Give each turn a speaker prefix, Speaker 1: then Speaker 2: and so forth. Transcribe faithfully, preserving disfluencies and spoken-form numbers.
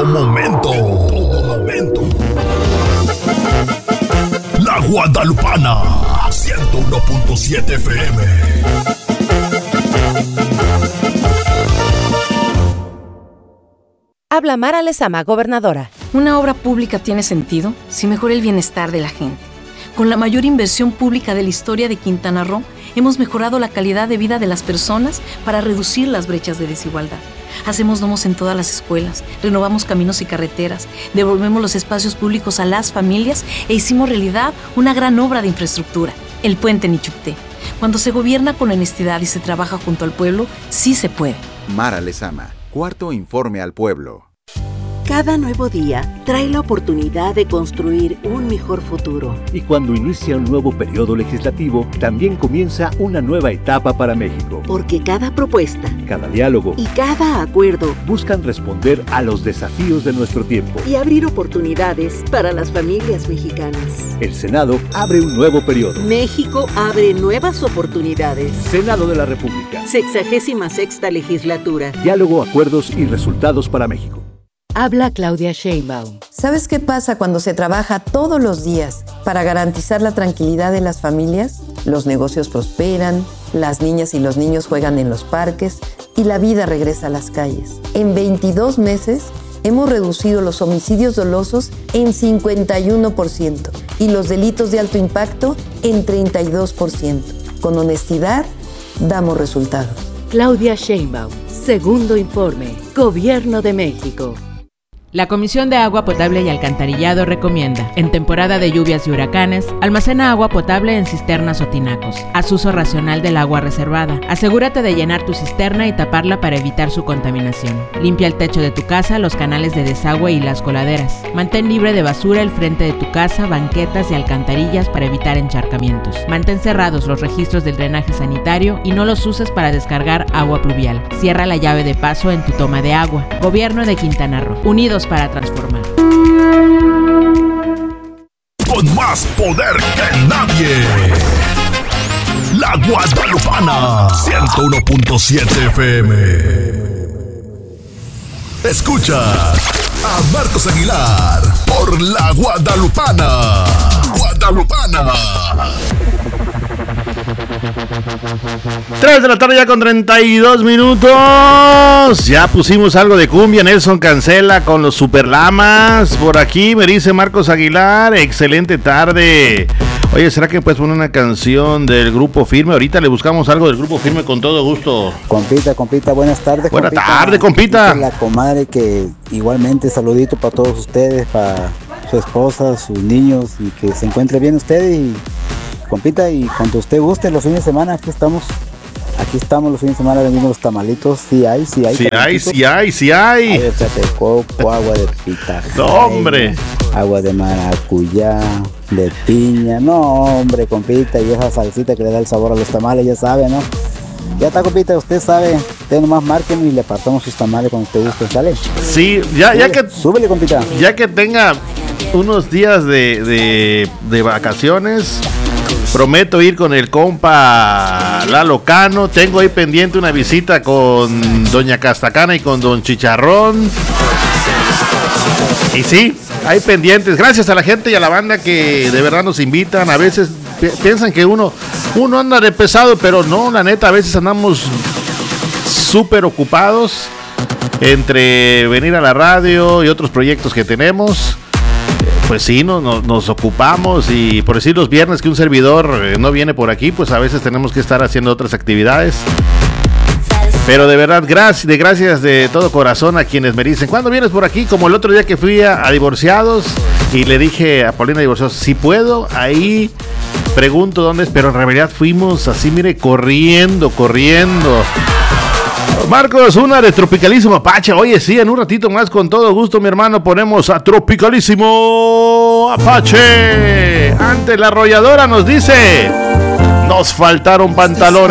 Speaker 1: momento. Todo momento. La Guadalupana, ciento uno punto siete F M.
Speaker 2: Habla Mara Lezama, gobernadora.
Speaker 3: Una obra pública tiene sentido si mejora el bienestar de la gente. Con la mayor inversión pública de la historia de Quintana Roo, hemos mejorado la calidad de vida de las personas para reducir las brechas de desigualdad. Hacemos domos en todas las escuelas, renovamos caminos y carreteras, devolvemos los espacios públicos a las familias e hicimos realidad una gran obra de infraestructura, el puente Nichupté. Cuando se gobierna con honestidad y se trabaja junto al pueblo, sí se puede.
Speaker 4: Mara Lezama, cuarto informe al pueblo.
Speaker 5: Cada nuevo día trae la oportunidad de construir un mejor futuro.
Speaker 6: Y cuando inicia un nuevo periodo legislativo, también comienza una nueva etapa para México.
Speaker 5: Porque cada propuesta,
Speaker 6: cada diálogo
Speaker 5: y cada acuerdo
Speaker 6: buscan responder a los desafíos de nuestro tiempo
Speaker 5: y abrir oportunidades para las familias mexicanas.
Speaker 6: El Senado abre un nuevo periodo.
Speaker 5: México abre nuevas oportunidades.
Speaker 6: Senado de la República.
Speaker 5: Sexagésima sexta legislatura.
Speaker 6: Diálogo, acuerdos y resultados para México.
Speaker 7: Habla Claudia Sheinbaum.
Speaker 8: ¿Sabes qué pasa cuando se trabaja todos los días para garantizar la tranquilidad de las familias? Los negocios prosperan, las niñas y los niños juegan en los parques y la vida regresa a las calles. En veintidós meses hemos reducido los homicidios dolosos en cincuenta y uno por ciento y los delitos de alto impacto en treinta y dos por ciento. Con honestidad, damos resultados.
Speaker 7: Claudia Sheinbaum, segundo informe, Gobierno de México.
Speaker 9: La Comisión de Agua Potable y Alcantarillado recomienda, en temporada de lluvias y huracanes, almacena agua potable en cisternas o tinacos. Haz uso racional del agua reservada. Asegúrate de llenar tu cisterna y taparla para evitar su contaminación. Limpia el techo de tu casa, los canales de desagüe y las coladeras. Mantén libre de basura el frente de tu casa, banquetas y alcantarillas para evitar encharcamientos. Mantén cerrados los registros del drenaje sanitario y no los uses para descargar agua pluvial. Cierra la llave de paso en tu toma de agua. Gobierno de Quintana Roo. Unidos para transformar.
Speaker 1: Con más poder que nadie. La Guadalupana, ciento uno punto siete F M. Escucha a Marcos Aguilar por La Guadalupana. Guadalupana.
Speaker 10: tres de la tarde ya con treinta y dos minutos. Ya pusimos algo de cumbia. Nelson Cancela con los Superlamas. Por aquí me dice Marcos Aguilar. Excelente tarde. Oye, ¿será que puedes poner una canción del Grupo Firme? Ahorita le buscamos algo del Grupo Firme con todo gusto.
Speaker 11: Compita, compita, buenas tardes.
Speaker 10: Buenas
Speaker 11: compita.
Speaker 10: tardes, compita.
Speaker 11: La comadre que igualmente saludito para todos ustedes, para su esposa, sus niños, y que se encuentre bien usted. Y compita, y cuando usted guste los fines de semana, aquí estamos. Aquí estamos los fines de semana vendiendo los tamalitos. Sí hay, sí hay.
Speaker 10: Sí hay, sí hay, sí hay.
Speaker 11: Hay de chatecoco, agua de pita.
Speaker 10: No, hombre.
Speaker 11: Agua de maracuyá, de piña. No, hombre, compita, y esa salsita que le da el sabor a los tamales, ya sabe, ¿no? Ya está, compita, usted sabe. Usted nomás márqueme y le apartamos sus tamales cuando usted guste, ¿sale?
Speaker 10: Sí, ya, ya que...
Speaker 11: Súbele, compita.
Speaker 10: Ya que tenga unos días de, de, de vacaciones... Prometo ir con el compa Lalo Cano. Tengo ahí pendiente una visita con doña Castacana y con don Chicharrón. Y sí, hay pendientes. Gracias a la gente y a la banda que de verdad nos invitan. A veces pi- piensan que uno, uno anda de pesado, pero no, la neta, a veces andamos súper ocupados entre venir a la radio y otros proyectos que tenemos. Pues sí, no, no, nos ocupamos, y por decir los viernes que un servidor eh, no viene por aquí, pues a veces tenemos que estar haciendo otras actividades. Pero de verdad, gracias, de gracias de todo corazón a quienes me dicen, ¿cuándo vienes por aquí? Como el otro día que fui a, a Divorciados y le dije a Paulina Divorciados, si puedo, ahí pregunto dónde es, pero en realidad fuimos así, mire, corriendo, corriendo. Marcos, una de Tropicalísimo Apache. Oye, sí, en un ratito más, con todo gusto, mi hermano, ponemos a Tropicalísimo Apache. Ante la arrolladora nos dice, nos faltaron pantalones.